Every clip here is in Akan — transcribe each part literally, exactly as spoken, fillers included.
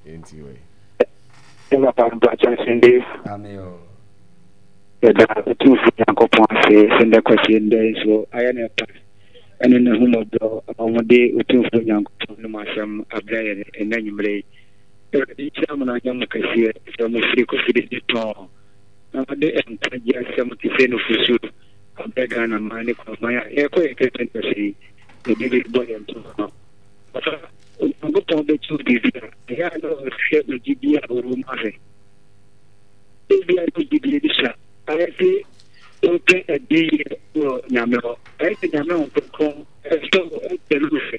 anyway. Ela para bacha sende. Ameo. Eda tu Nyankopon se sende kwasi ndai so aya na pa. Ene na humo do amode utu Nyankopon no masam abraye enanyumre. Edi chama na nyamu kasi so mo friko fidi to. Amade enkaji asam tiseno fusu. Abega na mane kwa maya e ko e kete kasi. Edi boy ento. Nyankopon be tu bibia. Ya no she no jibia orumare. Bibia no jibia disha. I say, okay, a day, no, Yamel. I think Yamel will come and so the roof.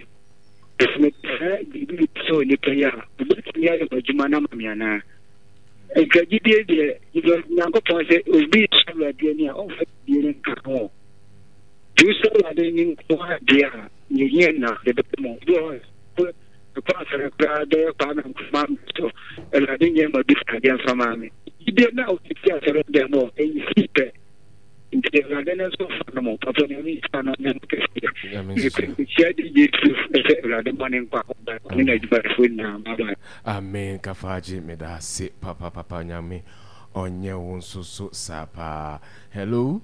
If so in the prayer, but the other was Jumana Miana. And Gajidia, you don't know, will be some idea of dealing Cabo. You saw I didn't know idea, you hear now, the more the pastor, the apartment, so, and I didn't get a different again from me. You did now to them all, and you see that in the Radenas of Fanamo, Papa, you can share the money in Papa, and I do food now. Amen, Kafaji, me da se Papa Papa Nyami, on your own so so sapa. Hello?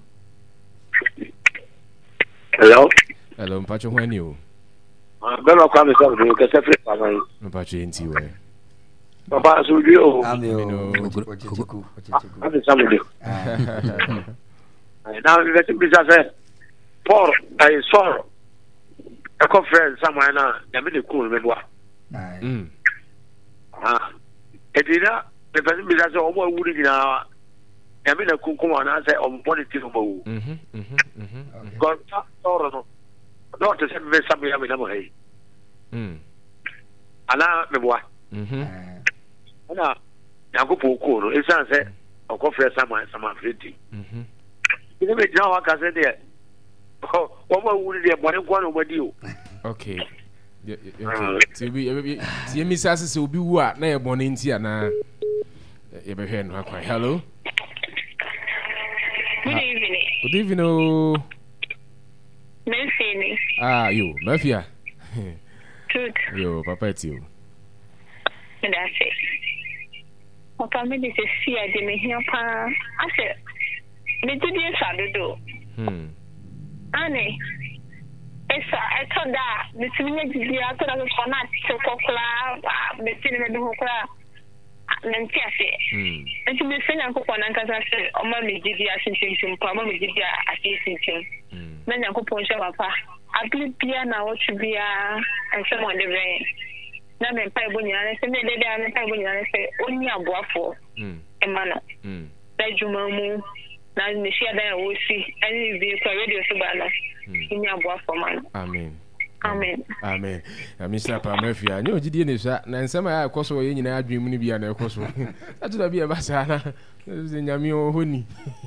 Hello? Hello, Pacho, when you? I'm going to come to something because every Pacho ain't you. Papa, so you. I'm somebody. Now, let me just say, Paul, I saw a conference somewhere now, I'm in the cool, remember? Ah, it did not, the person be as all wood in our, I'm in a cool and I say, on positive move. God, not to send me something I'm in a way. And now, remember. Na Nyankopon ko no esan se okofre sama sama freti mhm ile me jawa aka se de o ma wuri de bone kwa no madi o okay okay ti bi ti mi sa se obi wu a na ye bone nti ana ye be hwe no akwa. Hello, good evening. Good evening. Oh, Mefini. Ah, you Mafia. Good. Yo papa ti o And I say, Papa, me this is see I didn't hear pa. I said, me do this I do. Hmm. Annie, it's I thought that the senior degree I thought I was for not so cockla, the senior do cockla. And say, hmm. And to be seen and cook on and say, oh, mommy, did you ask him, Papa, did you ask him? Then I could point your papa. I believe piano what should be a and someone the rain. Na me paebonya na se me de de na paebonya na se oni aboafo mm e ma no mm da juma mu na ne sia da wo si ani bi kwa radio so ba no oni aboafo ma no. Amen. Amen. Amen. Na mister Pa Mafia ni ogidie ne sha na nsema ya ekoso ye nyina adwem ni bia na ekoso atu da bia ba sa na ze nyame o honi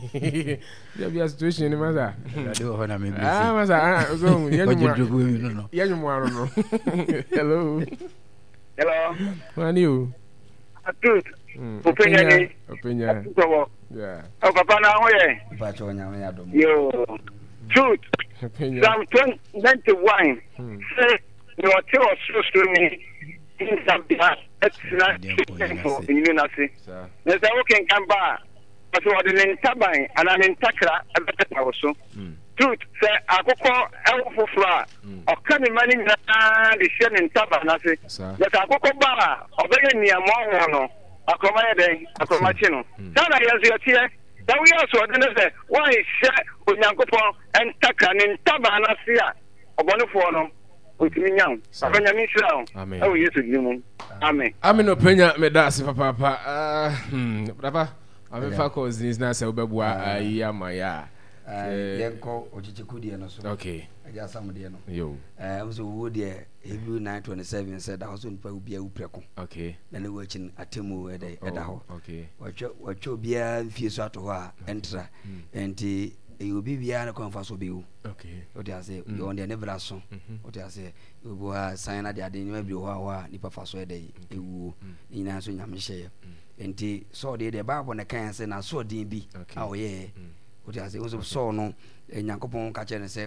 bia bia situation ni maza do ho na me bi ah maza so yenyu yenyu mo aro no. Hello. Hello. When you? Good. Opinion. Opinion. Yeah. Oh, Papa, now where? Pacho nyame ya do. Yo. Truth. Opinion. Psalm twenty-one. Say, you are too so me. In some behalf. It's not in Unity. There's a working camper. But what in Tabai and I'm in Takra, a better also. Truth, say, Akoko, Elfo Fla, or coming money in the shed in Tabanasi. That Akoko Bar, or begging near Mono, a command, a comachino. Tana has your tear. Then we also didn't say, why is share with Yankopo and Takan in Tabanasia, or Bonofono, with me young. Amen. Oh, yes, you. Amen. I'm in opinion, me that's Papa. Ah, hmm, Papa. I'm a faculty is not so bad. I am my ya. Yanko Ochichikudi and so. Okay. I just some dear no. Yo. I was a wood there. Hebrew nine twenty seven said I was on Pabia Upreco. Okay. Then watching a Timu at the Edaho. Okay. What your beer fiesa to her enter and you will be beyond a conference will be. Okay. What I say, you on the never song. What I say, you will sign at the idea maybe who Nipa Faso day. You in answer Yamisha. And tea saw the Bible on the cancer and I saw D B. Oh, yeah. What I say was so no, and Yankopon catch and say,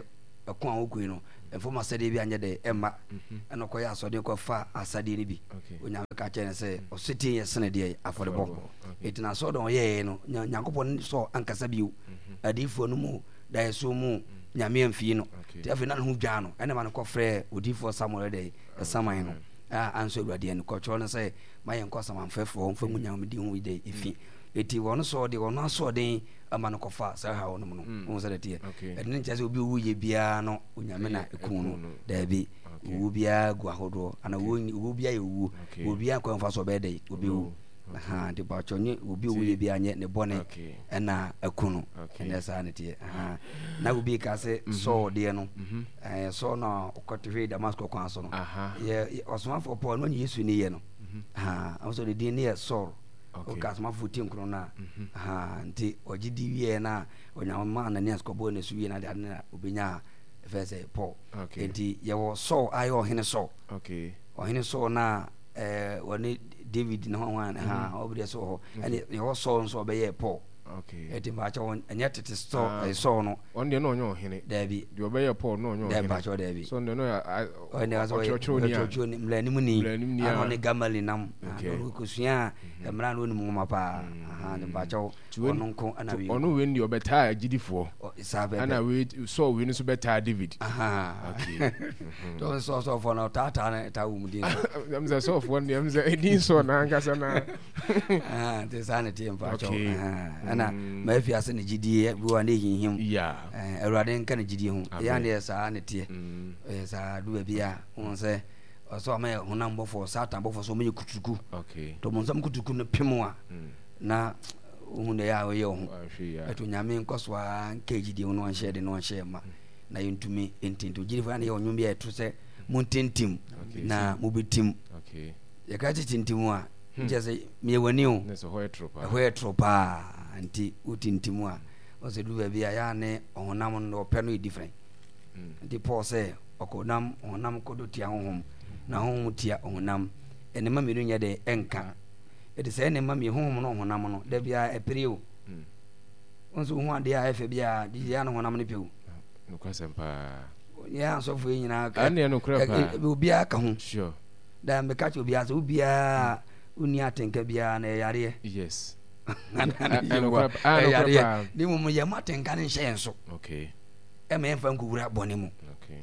ɛko a wokui no ɛmfom asɛdeɛ bi anyɛ de ɛma ɛna ɔkɔyɛ asɔde kɔfa asadeɛ no bi onyame ka kyerɛ ne sɛ ɔsete yɛ sene deɛ afɔrebɔ ɛti na asɔre ɔyɛɛ no nyankopɔn sɔ ankasa bio adiyifoɔ no mu daeɛ so mu nyame amfii no nti afei na ne ho dwa no ɛne ma no kɔfrɛ odiyifoɔ samuel de ɛsaman no ansɔ awurade ani kɔkyerɛ no sɛ mayɛ nkɔ samanfɛfoɔ mfa mu nyame di ho de ɛfi ɛti wɔno sɔ de wɔno asɔɔden ama no kɔfa saa ha wɔnom no ɔhu sɛ deteɛ ɛno ne nkyerɛ sɛ obi ɔwu yɛ biara no onyame na ɛku no daabi ɔwu biara gu ahodoɔ ana ɔwu biara yɛ ɔwu ɔwu biara nkɔ mfa so ɔbɛyɛ dɛ ɔbɛwu aha nti bakyɛ nye obi ɔwu yɛ biara nyɛ ne bɔne ɛna ɛku no ɛnɛ saa ne teɛ na obi ka sɛ sɔɔdeɛ no sɔɔ na ɔkɔtehwɛ Damascus kwan so no ɔsomafoɔ Paul no ɔnyɛ Yesu ne yɛ no ɔsɔ de din ne yɛ Sɔɔl oka asomafo ti nkron na ha nti ɔgye di wie na onyama Ananias kɔbɔ ne so wie na de na obenya ɛfɛ sɛ Paul nti yɛwɔ Saul ayɛ ɔhene Saul ɔhene Saul na ɛɛ wɔne David na ho ha ɔbɛde so hɔ ɛne yɛwɔ Saul nso ɔbɛyɛ Paul ɛti baakyɛ wɔn ɛnyɛ tete Saul Saul no ɔno deɛ no ɔnyɛ ɔhene daabi deɛ ɔbɛyɛ Paul no ɔnyɛ ɔhene baakyɛ daabi so ɔno no ɔne ɔkyerɛkyerɛ ni mlanimu ni ano ne Gamali nam ɔkosua mmara no onim ngoma paa aha ne baakyɛ ɔno nko ana wi ɔno we ndi ɔbɛtaa agyidifoɔ ana we Saul we no so bɛtaa David aha okay to so so for no tata na ta wo mu din am sɛ Saul for ndem sɛ edin so na ankasa na ah te sa ne tie baakyɛ aha na mafi ase ne gidie bi wa ne hinhim ya eh awurade nka ne gidie ho ya ne saa ne tie eh saa du bia won se so ma honam bofo satan bofo so me kutuku okay to mon sam kutuku no pemu a na hu ne ya we ho eto nyame nkoso a nka gidie ho no nhye de no nhye ma na yentumi entinto gidie fa na ye onwum bia eto se mon tintim na mo betim okay ye ka tintim a nje se me wani o ne so hoye tropa hoye tropa nti utintimu a o se du bia ya ne honam no pe no different nti Paul say okonam honam kodo tia honhom na honhom tia honam ene ma menu nya de enka e de say ne ma me honhom no honam no da bia e period onso hu ade a efe bia di ya no honam no pew no kwasempa ya so fu nyina ka ane no krapa obi aka ho sure da me ka che obi asa obi a uni atenka bia na yare yes ano kwa ano kwa ni mu ya matenka ne hye enso okay e me mfa nkowura bone mu okay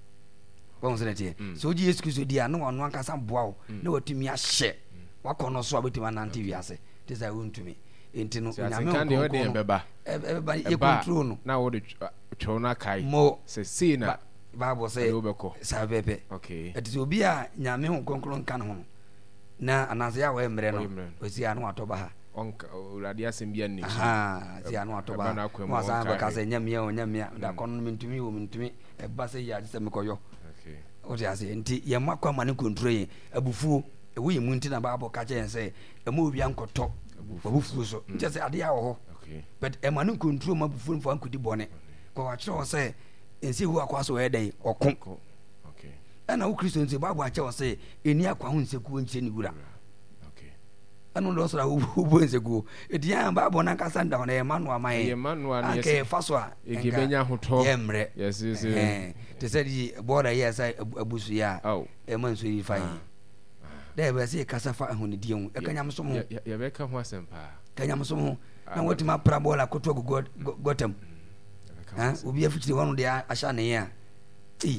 bon se netie so ji Yesu Kristo dia no ono ankasa boa wo na watumi ahye wakono so abetima nante wiase te say wontumi enti no nyame kan de ode beba beba e control no na wo de twa na kai se see na Bible say sa bebe okay eti so obi a nyame ho konkro nka no ho na anase ya we mre no osi anu atoba ha onka urade asem bia nni aha si anu atoba mo asa ba ka se nyamia o nyamia da kono mintumi o mintumi e ba se ya se mekoyo okay o ti ase nti ye makwa ma ne control yin abufuo e wo yimu nti na Bible ka che se e mo obi ankoto abufuo so nti se ade ya wo ho okay but e ma ne control ma abufuo mfa ankodi bone ko wa kire o se ensi hu akwa so e dai okon okay ana wo Kristo nti Bible a che o se eni akwa ho nseku nche ni wura anu lo sra ubo nseku edia Bible na kasa nda ho na emanu amaye emanu ani yes ake faso a egebenya hoto yemre yes yes eh te say di border yes abusu ya e man so yi fa yi da be say kasa fa ho ne die hu e kanyam so mo ya be ka ho asempa kanyam so mo na woti ma pra bola koto god gotem ha obi afichire wonu de asha ne ya ti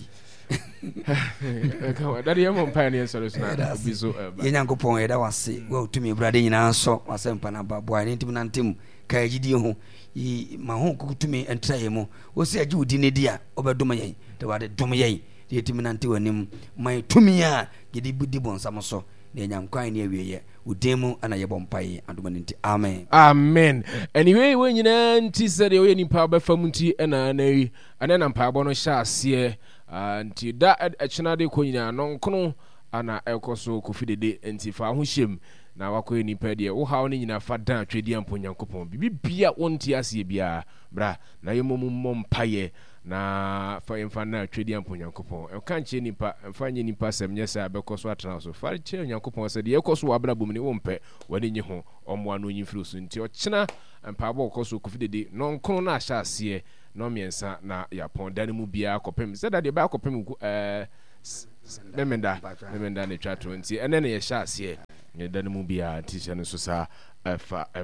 ka wa dare yamon pioneer solution na obi so ye nyankopon ye da wase wa utumi brade nyina so wasempa na babo ani ntim na ntim ka agidi ho yi ma ho kutumi entra ye mo wo se agi udi ne dia obedom yen de wade dom yen de timi na nti wanim mai tumi a gidi budi bonsam so na nyankwan ne awieye udemu ana ye bompai adoma nti amen amen anyway we nyina nti se de we nipa ba fam nti ana na yi ana na mpa bo no hya ase nti da echina de ko nyina no nkono ana ekoso Kofi Dede enti fa ho hyem na wakɔ nipa de wo hawo ne nyina fa dan atwedi ampo Nyankopɔn bibi bia wonti ase bia bra na yemom mom paye na fa yemfa na atwedi ampo Nyankopɔn e kan che nipa fa nye nipa sem nye sa bekoso atena so fa che Nyankopɔn se de yekoso wabra bom ne wo mpɛ wani nye ho ɔmoa no nyimfiri so nti ɔkyena mpaabo ɔkɔso Kofi Dede no nkono na ahya ase no miensa na yapon dan mu bia akɔpem se da de ba akɔpem eh memenda memenda ne twato nti ene ne ye hya ase ne dan mu bia ti hye no so sa fa